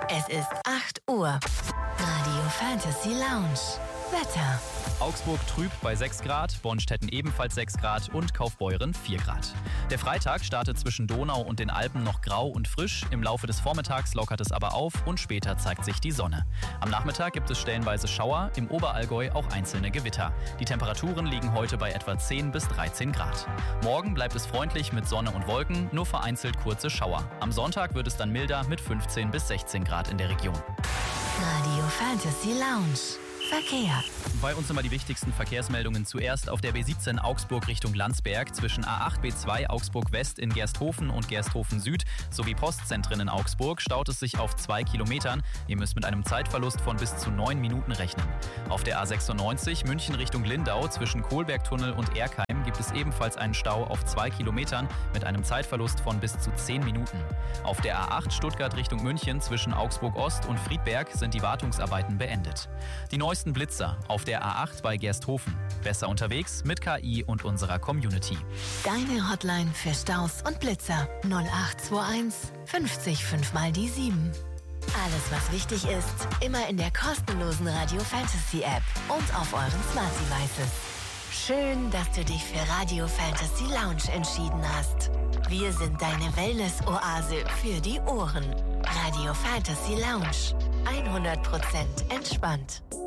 Es ist 8 Uhr. Radio Fantasy Lounge. Wetter. Augsburg trüb bei 6 Grad, Bonstetten ebenfalls 6 Grad und Kaufbeuren 4 Grad. Der Freitag startet zwischen Donau und den Alpen noch grau und frisch. Im Laufe des Vormittags lockert es aber auf und später zeigt sich die Sonne. Am Nachmittag gibt es stellenweise Schauer, im Oberallgäu auch einzelne Gewitter. Die Temperaturen liegen heute bei etwa 10 bis 13 Grad. Morgen bleibt es freundlich mit Sonne und Wolken, nur vereinzelt kurze Schauer. Am Sonntag wird es dann milder mit 15 bis 16 Grad in der Region. Radio Fantasy Lounge. Verkehr. Bei uns nochmal die wichtigsten Verkehrsmeldungen. Zuerst auf der B17 Augsburg Richtung Landsberg zwischen A8 B2 Augsburg West in Gersthofen und Gersthofen Süd sowie Postzentren in Augsburg staut es sich auf 2 Kilometern. Ihr müsst mit einem Zeitverlust von bis zu 9 Minuten rechnen. Auf der A96 München Richtung Lindau zwischen Kohlbergtunnel und Erkheim gibt es ebenfalls einen Stau auf 2 Kilometern mit einem Zeitverlust von bis zu 10 Minuten. Auf der A8 Stuttgart Richtung München zwischen Augsburg Ost und Friedberg sind die Wartungsarbeiten beendet. Die neuesten Blitzer auf der A8 bei Gersthofen. Besser unterwegs mit KI und unserer Community. Deine Hotline für Staus und Blitzer 0821 50 5 mal die 7. Alles, was wichtig ist, immer in der kostenlosen Radio Fantasy App und auf euren Smart Devices. Schön, dass du dich für Radio Fantasy Lounge entschieden hast. Wir sind deine Wellness-Oase für die Ohren. Radio Fantasy Lounge. 100% entspannt.